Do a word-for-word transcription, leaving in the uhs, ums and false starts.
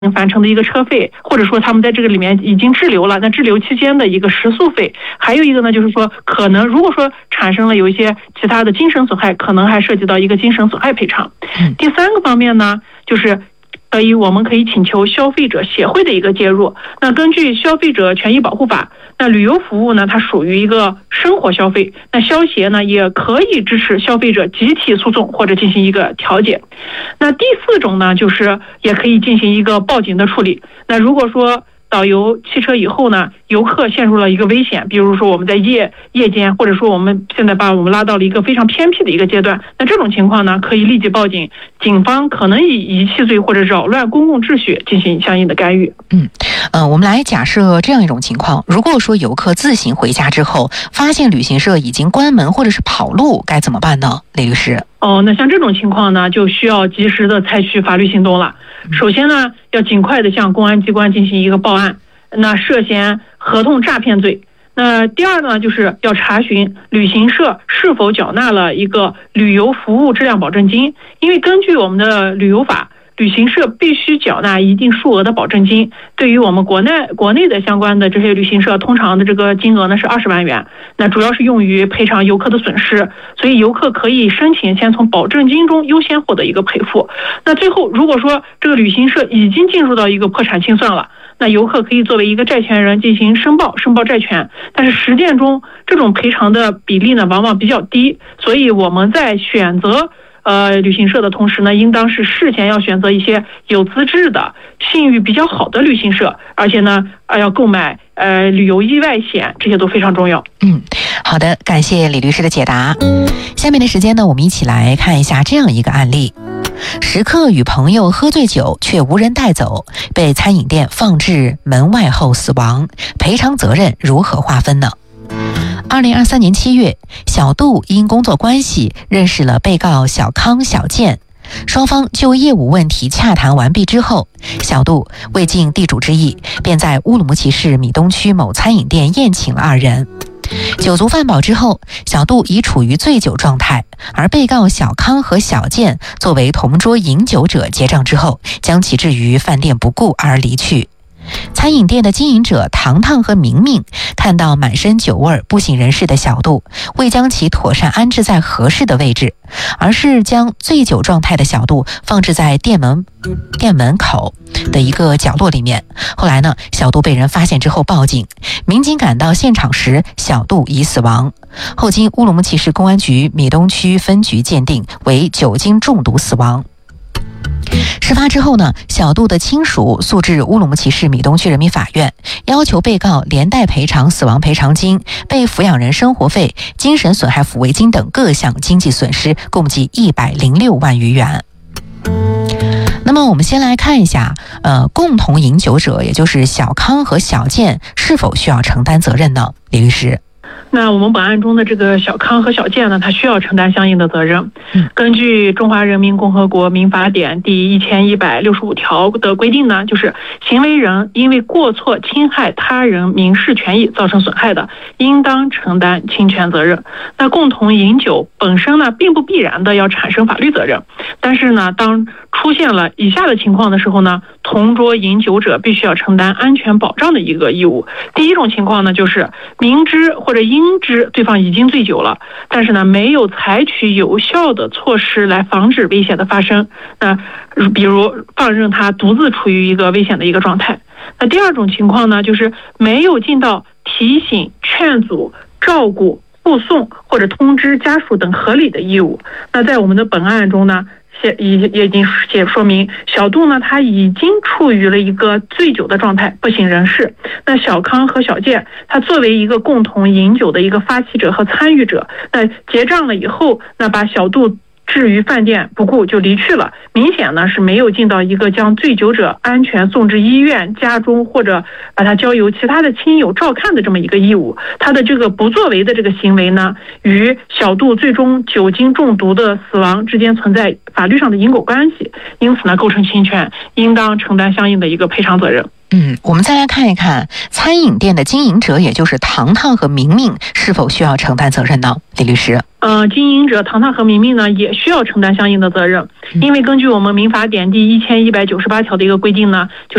返程的一个车费，或者说他们在这个里面已经滞留了，那滞留期间的一个食宿费，还有一个呢，就是说可能如果说产生了有一些其他的精神损害，可能还涉及到一个精神损害赔偿。第三个方面呢，就是所以我们可以请求消费者协会的一个介入。那根据消费者权益保护法，那旅游服务呢，它属于一个生活消费，那消协呢也可以支持消费者集体诉讼或者进行一个调解。那第四种呢，就是也可以进行一个报警的处理。那如果说导游弃车以后呢，游客陷入了一个危险，比如说我们在夜夜间，或者说我们现在把我们拉到了一个非常偏僻的一个阶段，那这种情况呢，可以立即报警，警方可能以遗弃罪或者扰乱公共秩序进行相应的干预。 嗯，呃，我们来假设这样一种情况，如果说游客自行回家之后，发现旅行社已经关门或者是跑路，该怎么办呢？李律师。 哦，那像这种情况呢，就需要及时的采取法律行动了。首先呢，要尽快的向公安机关进行一个报案，那涉嫌合同诈骗罪。那第二呢，就是要查询旅行社是否缴纳了一个旅游服务质量保证金，因为根据我们的旅游法，旅行社必须缴纳一定数额的保证金。对于我们国内国内的相关的这些旅行社，通常的这个金额呢是二十万元，那主要是用于赔偿游客的损失，所以游客可以申请先从保证金中优先获得一个赔付。那最后如果说这个旅行社已经进入到一个破产清算了，那游客可以作为一个债权人进行申报申报债权，但是实践中这种赔偿的比例呢往往比较低，所以我们在选择呃，旅行社的同时呢，应当是事前要选择一些有资质的、信誉比较好的旅行社，而且呢，呃，要购买呃旅游意外险，这些都非常重要。 嗯，好的，感谢李律师的解答。下面的时间呢，我们一起来看一下这样一个案例：食客与朋友喝醉酒却无人带走，被餐饮店放置门外后死亡，赔偿责任如何划分呢？二零二三年七月，小杜因工作关系认识了被告小康、小健，双方就业务问题洽谈完毕之后，小杜未尽地主之谊，便在乌鲁木齐市米东区某餐饮店宴请了二人。酒足饭饱之后，小杜已处于醉酒状态，而被告小康和小健作为同桌饮酒者结账之后，将其置于饭店不顾而离去。餐饮店的经营者糖糖和明明看到满身酒味不省人事的小杜，未将其妥善安置在合适的位置，而是将醉酒状态的小杜放置在店门店门口的一个角落里面。后来呢，小杜被人发现之后报警，民警赶到现场时，小杜已死亡，后经乌鲁木齐市公安局米东区分局鉴定为酒精中毒死亡。事发之后呢，小杜的亲属诉至乌鲁木齐市米东区人民法院，要求被告连带赔偿死亡赔偿金、被抚养人生活费、精神损害抚慰金等各项经济损失，共计一百零六万余元。那么我们先来看一下，呃，共同饮酒者，也就是小康和小健，是否需要承担责任呢？李律师。 那我们本案中的这个小康和小健呢，他需要承担相应的责任。根据《中华人民共和国民法典》第一千一百六十五条的规定呢，就是行为人因为过错侵害他人民事权益造成损害的，应当承担侵权责任。那共同饮酒本身呢，并不必然的要产生法律责任，但是呢，当出现了以下的情况的时候呢，同桌饮酒者必须要承担安全保障的一个义务。第一种情况呢，就是明知或者应知对方已经醉酒了，但是呢，没有采取有效的措施来防止危险的发生。那比如放任他独自处于一个危险的一个状态。那第二种情况呢，就是没有尽到提醒、劝阻、照顾、护送或者通知家属等合理的义务。那在我们的本案中呢，也也已经写说明，小杜呢，他已经处于了一个醉酒的状态，不省人事。那小康和小健，他作为一个共同饮酒的一个发起者和参与者，那结账了以后，那把小杜置于饭店不顾就离去了，明显呢是没有尽到一个将醉酒者安全送至医院、家中或者把他交由其他的亲友照看的这么一个义务。他的这个不作为的这个行为呢，与小杜最终酒精中毒的死亡之间存在法律上的因果关系，因此呢构成侵权，应当承担相应的一个赔偿责任。 嗯，我们再来看一看餐饮店的经营者，也就是糖糖和明明，是否需要承担责任呢？李律师。 呃，经营者糖糖和明明呢，也需要承担相应的责任，因为根据我们民法典第一千一百九十八条的一个规定呢，就